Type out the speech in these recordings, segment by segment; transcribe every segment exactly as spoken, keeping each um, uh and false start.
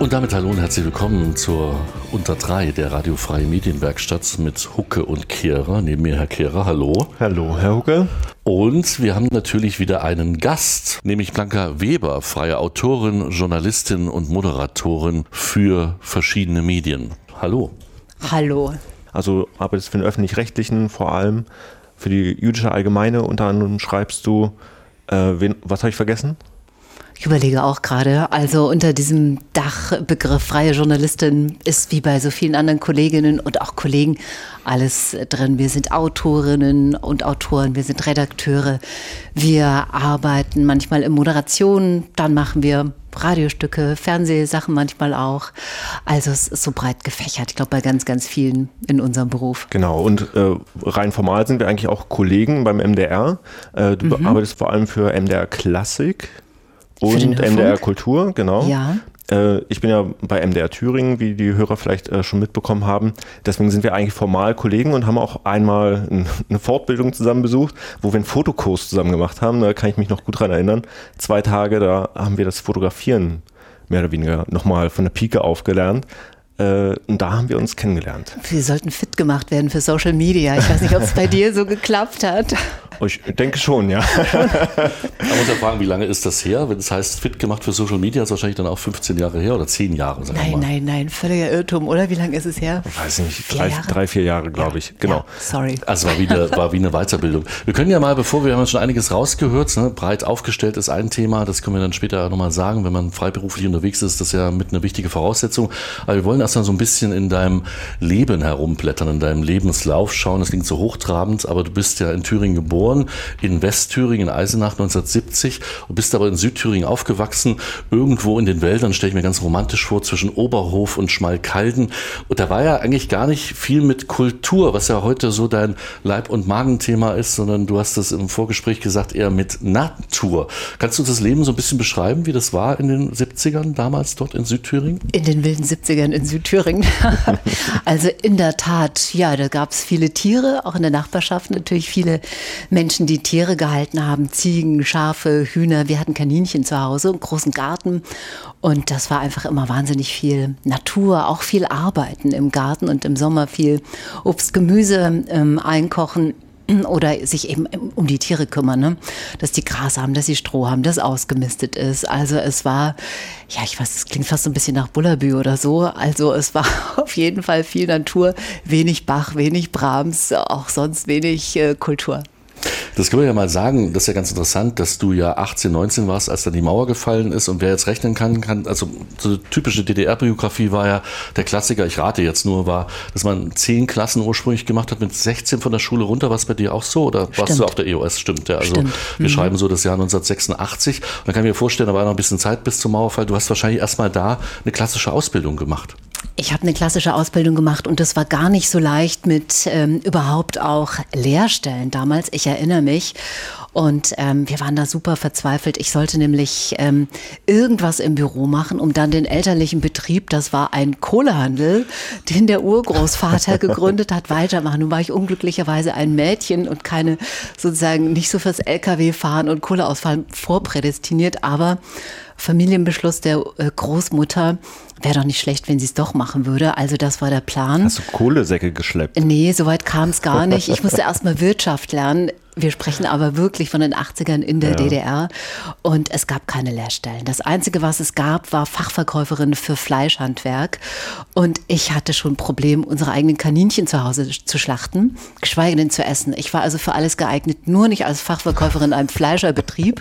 Und damit hallo und herzlich willkommen zur Unter drei der radiofreien Medienwerkstatt mit Hucke und Kehrer. Neben mir Herr Kehrer, hallo. Hallo, Herr Hucke. Und wir haben natürlich wieder einen Gast, nämlich Blanca Weber, freie Autorin, Journalistin und Moderatorin für verschiedene Medien. Hallo. Hallo. Also arbeitest für den Öffentlich-Rechtlichen, vor allem für die Jüdische Allgemeine. Unter anderem schreibst du, äh, wen, was habe ich vergessen? Ich überlege auch gerade, also unter diesem Dachbegriff freie Journalistin ist wie bei so vielen anderen Kolleginnen und auch Kollegen alles drin. Wir sind Autorinnen und Autoren, wir sind Redakteure, wir arbeiten manchmal in Moderation, dann machen wir Radiostücke, Fernsehsachen manchmal auch. Also es ist so breit gefächert, ich glaube bei ganz, ganz vielen in unserem Beruf. Genau, und äh, rein formal sind wir eigentlich auch Kollegen beim M D R. Äh, du mhm. arbeitest vor allem für M D R Klassik. Und M D R Kultur, genau. Ja. Äh, ich bin ja bei M D R Thüringen, wie die Hörer vielleicht äh, schon mitbekommen haben. Deswegen sind wir eigentlich formal Kollegen und haben auch einmal ein, eine Fortbildung zusammen besucht, wo wir einen Fotokurs zusammen gemacht haben. Da kann ich mich noch gut dran erinnern. Zwei Tage, da haben wir das Fotografieren mehr oder weniger nochmal von der Pike aufgelernt. Äh, und da haben wir uns kennengelernt. Wir sollten fit gemacht werden für Social Media. Ich weiß nicht, ob es bei dir so geklappt hat. Ich denke schon, ja. Man muss ja fragen, wie lange ist das her? Wenn es heißt, fit gemacht für Social Media, ist wahrscheinlich dann auch fünfzehn Jahre her oder zehn Jahre. Sagen nein, wir mal. nein, nein, völliger Irrtum, oder? Wie lange ist es her? Ich weiß nicht, drei, drei, vier Jahre, glaube ich. Genau. Ja, sorry. Also war wie, eine, war wie eine Weiterbildung. Wir können ja mal, bevor wir, wir haben schon einiges rausgehört, ne, breit aufgestellt ist ein Thema, das können wir dann später nochmal sagen, wenn man freiberuflich unterwegs ist, das ist ja mit eine wichtige Voraussetzung. Aber wir wollen erst mal so ein bisschen in deinem Leben herumblättern, in deinem Lebenslauf schauen. Das klingt so hochtrabend, aber du bist ja in Thüringen geboren, in Westthüringen, in Eisenach neunzehnhundertsiebzig und bist aber in Südthüringen aufgewachsen, irgendwo in den Wäldern, stelle ich mir ganz romantisch vor, zwischen Oberhof und Schmalkalden. Und da war ja eigentlich gar nicht viel mit Kultur, was ja heute so dein Leib- und Magenthema ist, sondern du hast das im Vorgespräch gesagt, eher mit Natur. Kannst du das Leben so ein bisschen beschreiben, wie das war in den siebzigern damals dort in Südthüringen? In den wilden siebzigern in Südthüringen. Also in der Tat, ja, da gab es viele Tiere, auch in der Nachbarschaft natürlich viele Menschen, die Tiere gehalten haben, Ziegen, Schafe, Hühner. Wir hatten Kaninchen zu Hause, einen großen Garten und das war einfach immer wahnsinnig viel Natur, auch viel Arbeiten im Garten und im Sommer viel Obst, Gemüse ähm, einkochen. Oder sich eben um die Tiere kümmern, ne? Dass die Gras haben, dass sie Stroh haben, dass ausgemistet ist. Also es war, ja, ich weiß, es klingt fast so ein bisschen nach Bullabü oder so. Also es war auf jeden Fall viel Natur, wenig Bach, wenig Brahms, auch sonst wenig äh, Kultur. Das können wir ja mal sagen, das ist ja ganz interessant, dass du ja achtzehn, neunzehn warst, als dann die Mauer gefallen ist und wer jetzt rechnen kann, kann, also so eine typische D D R-Biografie war ja der Klassiker, ich rate jetzt nur, war, dass man zehn Klassen ursprünglich gemacht hat, mit sechzehn von der Schule runter, war es bei dir auch so oder Stimmt. warst du auf der E O S? Stimmt, ja, also Stimmt. wir mhm. schreiben so das Jahr neunzehnhundertsechsundachtzig und dann kann ich mir vorstellen, da war noch ein bisschen Zeit bis zum Mauerfall, du hast wahrscheinlich erstmal da eine klassische Ausbildung gemacht. Ich habe eine klassische Ausbildung gemacht und das war gar nicht so leicht mit ähm, überhaupt auch Lehrstellen damals. Ich erinnere mich und ähm, wir waren da super verzweifelt. Ich sollte nämlich ähm, irgendwas im Büro machen, um dann den elterlichen Betrieb, das war ein Kohlehandel, den der Urgroßvater gegründet hat, weitermachen. Nun war ich unglücklicherweise ein Mädchen und keine sozusagen nicht so fürs L K W-Fahren und Kohleausfahren vorprädestiniert, aber Familienbeschluss der Großmutter, wäre doch nicht schlecht, wenn sie es doch machen würde. Also das war der Plan. Hast du Kohlesäcke geschleppt? Nee, soweit kam es gar nicht. Ich musste erst mal Wirtschaft lernen. Wir sprechen aber wirklich von den achtzigern in der ja. D D R und es gab keine Lehrstellen. Das Einzige, was es gab, war Fachverkäuferin für Fleischhandwerk und ich hatte schon ein Problem, unsere eigenen Kaninchen zu Hause zu schlachten, geschweige denn zu essen. Ich war also für alles geeignet, nur nicht als Fachverkäuferin in einem Fleischerbetrieb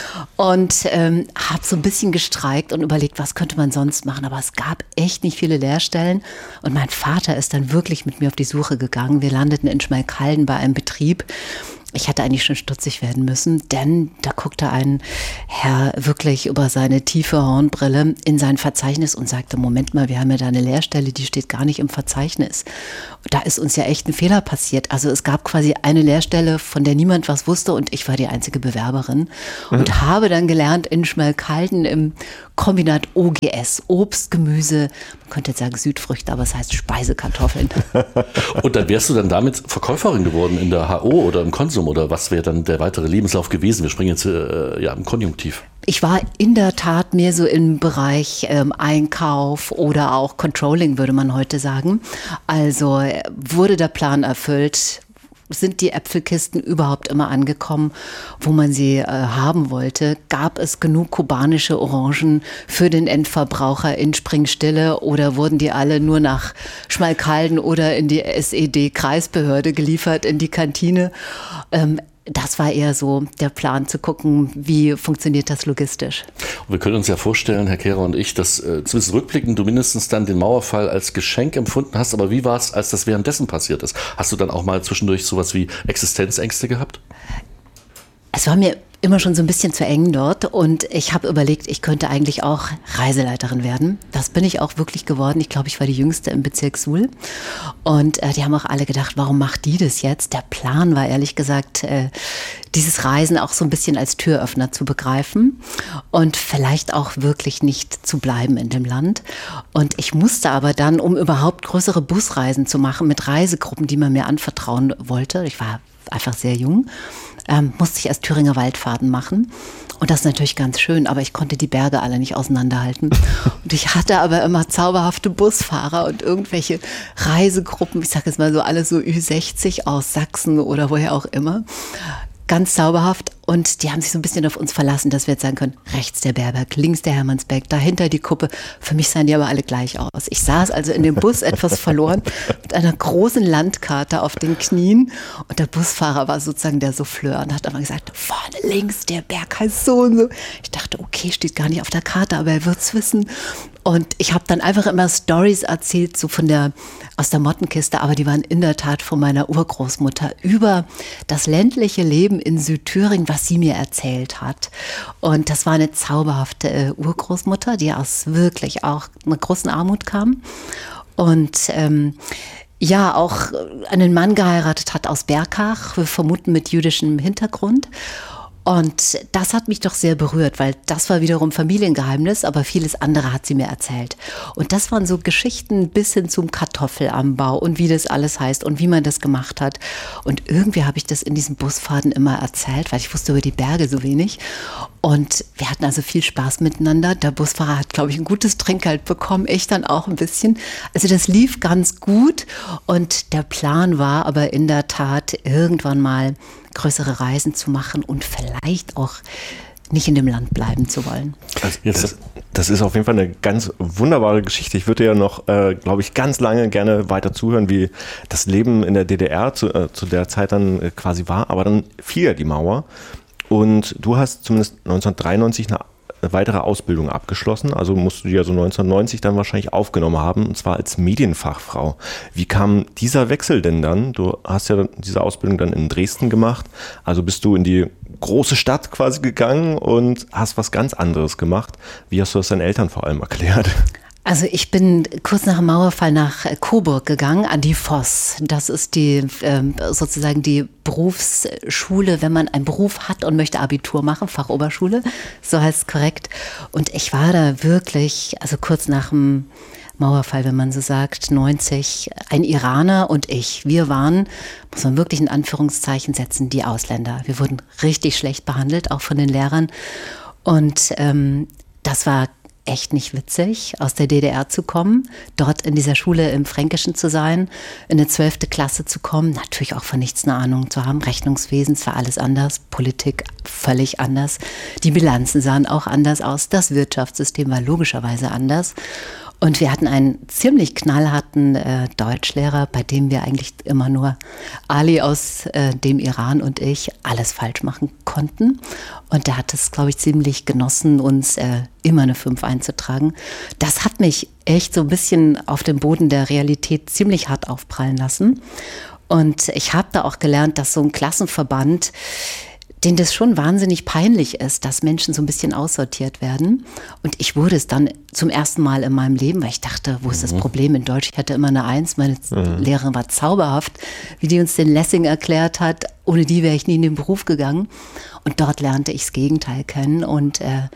und ähm, habe so ein bisschen gestreikt und überlegt, was könnte man sonst machen, aber es gab echt nicht viele Lehrstellen und mein Vater ist dann wirklich mit mir auf die Suche gegangen. Wir landeten in Schmalkalden bei einem Betrieb. Ich hätte eigentlich schon stutzig werden müssen, denn da guckte ein Herr wirklich über seine tiefe Hornbrille in sein Verzeichnis und sagte, Moment mal, wir haben ja da eine Lehrstelle, die steht gar nicht im Verzeichnis. Da ist uns ja echt ein Fehler passiert. Also es gab quasi eine Lehrstelle, von der niemand was wusste und ich war die einzige Bewerberin mhm. und habe dann gelernt in Schmalkalden im Kombinat O G S, Obst, Gemüse, man könnte jetzt sagen Südfrüchte, aber es heißt Speisekartoffeln. Und dann wärst du dann damit Verkäuferin geworden in der H O oder im Konsum oder was wäre dann der weitere Lebenslauf gewesen? Wir springen jetzt äh, ja im Konjunktiv. Ich war in der Tat mehr so im Bereich ähm, Einkauf oder auch Controlling, würde man heute sagen. Also wurde der Plan erfüllt? Sind die Äpfelkisten überhaupt immer angekommen, wo man sie äh, haben wollte? Gab es genug kubanische Orangen für den Endverbraucher in Springstille oder wurden die alle nur nach Schmalkalden oder in die S E D-Kreisbehörde geliefert, in die Kantine? Ähm, Das war eher so der Plan, zu gucken, wie funktioniert das logistisch. Und wir können uns ja vorstellen, Herr Kehrer und ich, dass äh, zumindest rückblickend du mindestens dann den Mauerfall als Geschenk empfunden hast. Aber wie war es, als das währenddessen passiert ist? Hast du dann auch mal zwischendurch sowas wie Existenzängste gehabt? Es war mir immer schon so ein bisschen zu eng dort und ich habe überlegt, ich könnte eigentlich auch Reiseleiterin werden. Das bin ich auch wirklich geworden. Ich glaube, ich war die Jüngste im Bezirk Suhl und äh, die haben auch alle gedacht, warum macht die das jetzt? Der Plan war ehrlich gesagt, äh, dieses Reisen auch so ein bisschen als Türöffner zu begreifen und vielleicht auch wirklich nicht zu bleiben in dem Land. Und ich musste aber dann, um überhaupt größere Busreisen zu machen mit Reisegruppen, die man mir anvertrauen wollte, ich war einfach sehr jung, ähm, musste ich erst Thüringer Waldfahrten machen. Und das ist natürlich ganz schön, aber ich konnte die Berge alle nicht auseinanderhalten. Und ich hatte aber immer zauberhafte Busfahrer und irgendwelche Reisegruppen, ich sage jetzt mal so alle so Ü sechzig aus Sachsen oder woher auch immer. Ganz zauberhaft und die haben sich so ein bisschen auf uns verlassen, dass wir jetzt sagen können, rechts der Berberg, links der Hermannsberg, dahinter die Kuppe. Für mich sahen die aber alle gleich aus. Ich saß also in dem Bus etwas verloren mit einer großen Landkarte auf den Knien und der Busfahrer war sozusagen der Souffleur und hat aber gesagt, vorne links der Berg heißt so und so. Ich dachte, okay, steht gar nicht auf der Karte, aber er wird's wissen. Und ich habe dann einfach immer Storys erzählt, so von der, aus der Mottenkiste, aber die waren in der Tat von meiner Urgroßmutter über das ländliche Leben in Südthüringen, was sie mir erzählt hat. Und das war eine zauberhafte äh, Urgroßmutter, die aus wirklich auch einer großen Armut kam. Und ähm, ja, auch einen Mann geheiratet hat aus Berkach, wir vermuten mit jüdischem Hintergrund. Und das hat mich doch sehr berührt, weil das war wiederum Familiengeheimnis, aber vieles andere hat sie mir erzählt. Und das waren so Geschichten bis hin zum Kartoffelanbau und wie das alles heißt und wie man das gemacht hat. Und irgendwie habe ich das in diesen Busfahrten immer erzählt, weil ich wusste über die Berge so wenig. Und wir hatten also viel Spaß miteinander. Der Busfahrer hat, glaube ich, ein gutes Trinkgeld bekommen, ich dann auch ein bisschen. Also das lief ganz gut und der Plan war aber in der Tat irgendwann mal größere Reisen zu machen und vielleicht auch nicht in dem Land bleiben zu wollen. Also das, das ist auf jeden Fall eine ganz wunderbare Geschichte. Ich würde ja noch, äh, glaube ich, ganz lange gerne weiter zuhören, wie das Leben in der D D R zu, äh, zu der Zeit dann äh, quasi war. Aber dann fiel ja die Mauer und du hast zumindest neunzehnhundertdreiundneunzig eine weitere Ausbildung abgeschlossen, also musst du die ja so neunzehnhundertneunzig dann wahrscheinlich aufgenommen haben, und zwar als Medienfachfrau. Wie kam dieser Wechsel denn dann? Du hast ja diese Ausbildung dann in Dresden gemacht, also bist du in die große Stadt quasi gegangen und hast was ganz anderes gemacht. Wie hast du das deinen Eltern vor allem erklärt? Also ich bin kurz nach dem Mauerfall nach Coburg gegangen, an die Voss. Das ist die ähm, sozusagen die Berufsschule, wenn man einen Beruf hat und möchte Abitur machen, Fachoberschule, so heißt es korrekt. Und ich war da wirklich, also kurz nach dem Mauerfall, wenn man so sagt, neunzig, ein Iraner und ich. Wir waren, muss man wirklich in Anführungszeichen setzen, die Ausländer. Wir wurden richtig schlecht behandelt, auch von den Lehrern. Und ähm, das war echt nicht witzig, aus der D D R zu kommen, dort in dieser Schule im Fränkischen zu sein, in eine zwölfte Klasse zu kommen, natürlich auch von nichts eine Ahnung zu haben. Rechnungswesen, es war alles anders, Politik völlig anders. Die Bilanzen sahen auch anders aus, das Wirtschaftssystem war logischerweise anders. Und wir hatten einen ziemlich knallharten äh, Deutschlehrer, bei dem wir eigentlich immer nur Ali aus äh, dem Iran und ich alles falsch machen konnten. Und der hat es, glaube ich, ziemlich genossen, uns äh, immer eine fünf einzutragen. Das hat mich echt so ein bisschen auf dem Boden der Realität ziemlich hart aufprallen lassen. Und ich habe da auch gelernt, dass so ein Klassenverband, denen das schon wahnsinnig peinlich ist, dass Menschen so ein bisschen aussortiert werden. Und ich wurde es dann zum ersten Mal in meinem Leben, weil ich dachte, wo ist das Problem in Deutsch? Ich hatte immer eine Eins, meine mhm. Lehrerin war zauberhaft, wie die uns den Lessing erklärt hat. Ohne die wäre ich nie in den Beruf gegangen. Und dort lernte ich das Gegenteil kennen und äh,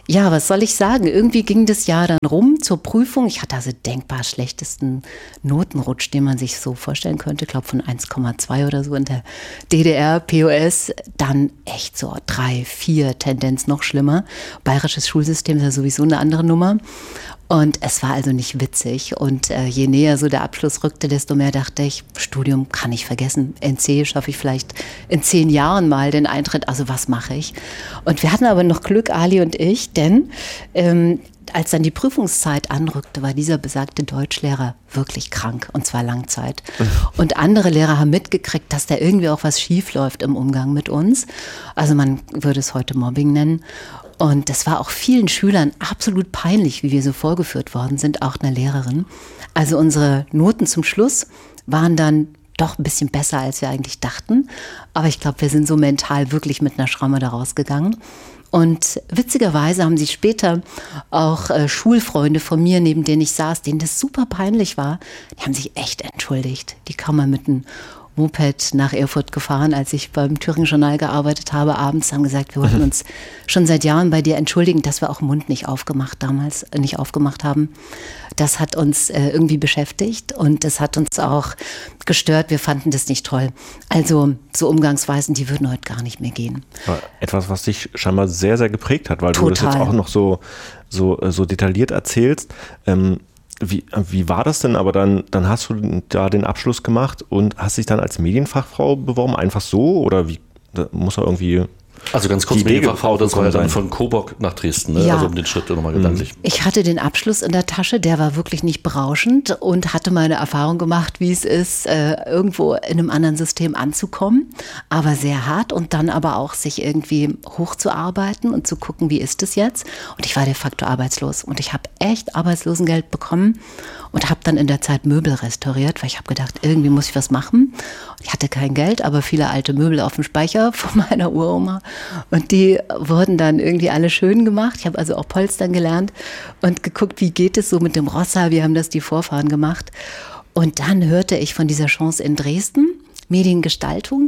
Ja, was soll ich sagen? Irgendwie ging das Jahr dann rum zur Prüfung. Ich hatte also denkbar schlechtesten Notenrutsch, den man sich so vorstellen könnte. Ich glaube von eins Komma zwei oder so in der D D R, P O S. Dann echt so drei, vier, Tendenz noch schlimmer. Bayerisches Schulsystem ist ja sowieso eine andere Nummer. Und es war also nicht witzig. Und äh, je näher so der Abschluss rückte, desto mehr dachte ich, Studium kann ich vergessen. N C schaffe ich vielleicht in zehn Jahren mal den Eintritt. Also was mache ich? Und wir hatten aber noch Glück, Ali und ich, denn ähm, als dann die Prüfungszeit anrückte, war dieser besagte Deutschlehrer wirklich krank, und zwar Langzeit. Und andere Lehrer haben mitgekriegt, dass da irgendwie auch was schief läuft im Umgang mit uns. Also man würde es heute Mobbing nennen. Und das war auch vielen Schülern absolut peinlich, wie wir so vorgeführt worden sind, auch einer Lehrerin. Also unsere Noten zum Schluss waren dann doch ein bisschen besser, als wir eigentlich dachten. Aber ich glaube, wir sind so mental wirklich mit einer Schramme da rausgegangen. Und witzigerweise haben sich später auch äh, Schulfreunde von mir, neben denen ich saß, denen das super peinlich war, die haben sich echt entschuldigt. Die kamen mal mit einem Moped nach Erfurt gefahren, als ich beim Thüringer Journal gearbeitet habe, abends, haben gesagt, wir wollten uns schon seit Jahren bei dir entschuldigen, dass wir auch den Mund nicht aufgemacht damals, äh, nicht aufgemacht haben. Das hat uns äh, irgendwie beschäftigt und das hat uns auch gestört. Wir fanden das nicht toll. Also so Umgangsweisen, die würden heute gar nicht mehr gehen. Etwas, was dich scheinbar sehr, sehr geprägt hat, weil Total. du das jetzt auch noch so, so, so detailliert erzählst. Ähm, Wie, wie war das denn? Aber dann, dann hast du da den Abschluss gemacht und hast dich dann als Medienfachfrau beworben? Einfach so? Oder wie, da muss er irgendwie... Also ganz kurz, Medienfachfrau, das war ja dann von Coburg nach Dresden, ne? Ja. Also um den Schritt nochmal gedanklich. Ich hatte den Abschluss in der Tasche, der war wirklich nicht berauschend und hatte meine Erfahrung gemacht, wie es ist, irgendwo in einem anderen System anzukommen, aber sehr hart und dann aber auch sich irgendwie hochzuarbeiten und zu gucken, wie ist es jetzt? Und ich war de facto arbeitslos und ich habe echt Arbeitslosengeld bekommen und habe dann in der Zeit Möbel restauriert, weil ich habe gedacht, irgendwie muss ich was machen. Ich hatte kein Geld, aber viele alte Möbel auf dem Speicher von meiner Uroma. Und die wurden dann irgendwie alle schön gemacht. Ich habe also auch Polstern gelernt und geguckt, wie geht es so mit dem Rossa, wie haben das die Vorfahren gemacht. Und dann hörte ich von dieser Chance in Dresden, Mediengestaltung.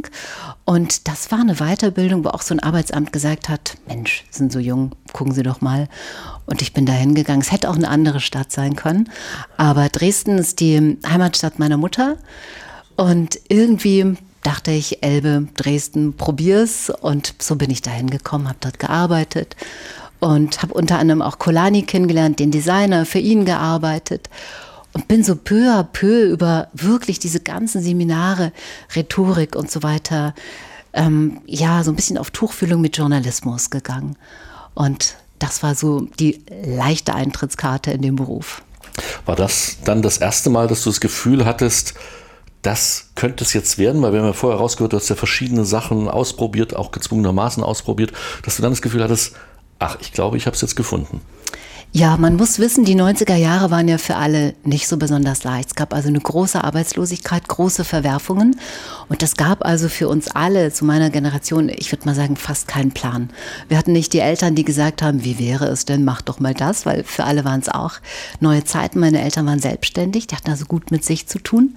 Und das war eine Weiterbildung, wo auch so ein Arbeitsamt gesagt hat, Mensch, Sie sind so jung, gucken Sie doch mal. Und ich bin da hingegangen. Es hätte auch eine andere Stadt sein können. Aber Dresden ist die Heimatstadt meiner Mutter. Und irgendwie dachte ich, Elbe, Dresden, probier's. Und so bin ich da hingekommen, habe dort gearbeitet und habe unter anderem auch Kolani kennengelernt, den Designer, für ihn gearbeitet. Und bin so peu à peu über wirklich diese ganzen Seminare, Rhetorik und so weiter, ähm, ja, so ein bisschen auf Tuchfühlung mit Journalismus gegangen. Und das war so die leichte Eintrittskarte in den Beruf. War das dann das erste Mal, dass du das Gefühl hattest, das könnte es jetzt werden? Weil wir haben ja vorher rausgehört, du hast ja verschiedene Sachen ausprobiert, auch gezwungenermaßen ausprobiert, dass du dann das Gefühl hattest, ach, ich glaube, ich habe es jetzt gefunden. Ja, man muss wissen, die neunziger Jahre waren ja für alle nicht so besonders leicht. Es gab also eine große Arbeitslosigkeit, große Verwerfungen. Und das gab also für uns alle, zu meiner Generation, ich würde mal sagen, fast keinen Plan. Wir hatten nicht die Eltern, die gesagt haben, wie wäre es denn, mach doch mal das, weil für alle waren es auch neue Zeiten. Meine Eltern waren selbstständig, die hatten also gut mit sich zu tun.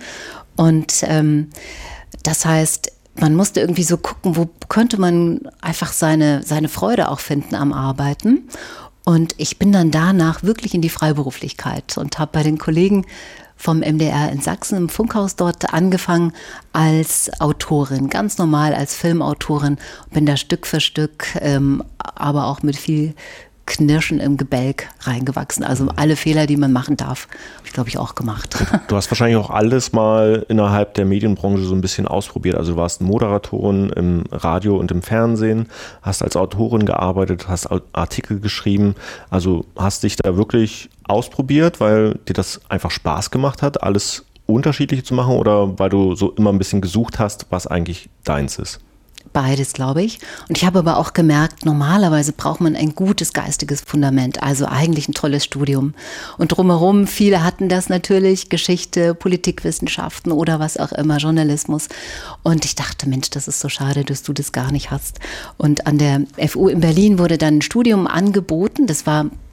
Und ähm, das heißt, man musste irgendwie so gucken, wo könnte man einfach seine, seine Freude auch finden am Arbeiten. Und ich bin dann danach wirklich in die Freiberuflichkeit und habe bei den Kollegen vom M D R in Sachsen im Funkhaus dort angefangen als Autorin, ganz normal als Filmautorin. Bin da Stück für Stück, ähm, aber auch mit viel Knirschen im Gebälk reingewachsen. Also alle Fehler, die man machen darf, habe ich, glaube ich, auch gemacht. Du hast wahrscheinlich auch alles mal innerhalb der Medienbranche so ein bisschen ausprobiert. Also du warst Moderatorin im Radio und im Fernsehen, hast als Autorin gearbeitet, hast Artikel geschrieben. Also hast dich da wirklich ausprobiert, weil dir das einfach Spaß gemacht hat, alles unterschiedlich zu machen, oder weil du so immer ein bisschen gesucht hast, was eigentlich deins ist? Beides, glaube ich. Und ich habe aber auch gemerkt, normalerweise braucht man ein gutes geistiges Fundament, also eigentlich ein tolles Studium. Und drumherum, viele hatten das natürlich, Geschichte, Politikwissenschaften oder was auch immer, Journalismus. Und ich dachte, Mensch, das ist so schade, dass du das gar nicht hast. Und an der F U in Berlin wurde dann ein Studium angeboten, das war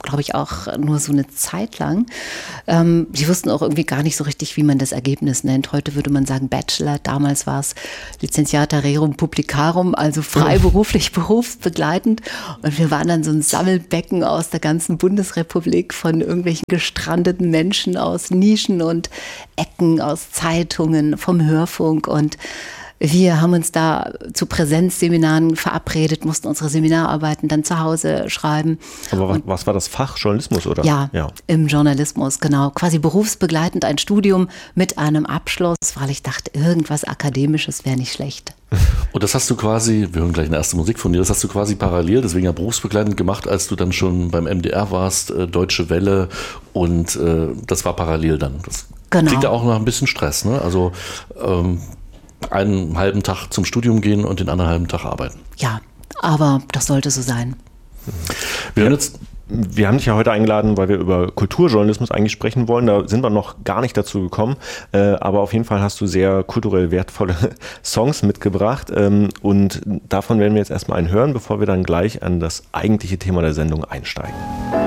glaube ich, auch nur so eine Zeit lang. Ähm, die wussten auch irgendwie gar nicht so richtig, wie man das Ergebnis nennt. Heute würde man sagen Bachelor, damals war es Licenciata Rerum Publicarum, also freiberuflich, berufsbegleitend. Und wir waren dann so ein Sammelbecken aus der ganzen Bundesrepublik von irgendwelchen gestrandeten Menschen aus Nischen und Ecken, aus Zeitungen, vom Hörfunk. Und wir haben uns da zu Präsenzseminaren verabredet, mussten unsere Seminararbeiten dann zu Hause schreiben. Aber was, was war das Fach? Journalismus, oder? Ja, ja, im Journalismus, genau. Quasi berufsbegleitend ein Studium mit einem Abschluss, weil ich dachte, irgendwas Akademisches wäre nicht schlecht. Und das hast du quasi, wir hören gleich eine erste Musik von dir, das hast du quasi parallel, deswegen ja berufsbegleitend gemacht, als du dann schon beim M D R warst, äh, Deutsche Welle, und äh, das war parallel dann. Das genau. Klingt ja auch nach ein bisschen Stress, ne? Also ähm, einen halben Tag zum Studium gehen und den anderen halben Tag arbeiten. Ja, aber das sollte so sein. Wir haben jetzt Wir haben dich ja heute eingeladen, weil wir über Kulturjournalismus eigentlich sprechen wollen. Da sind wir noch gar nicht dazu gekommen. Äh, aber auf jeden Fall hast du sehr kulturell wertvolle Songs mitgebracht. Ähm, und davon werden wir jetzt erstmal einen hören, bevor wir dann gleich an das eigentliche Thema der Sendung einsteigen.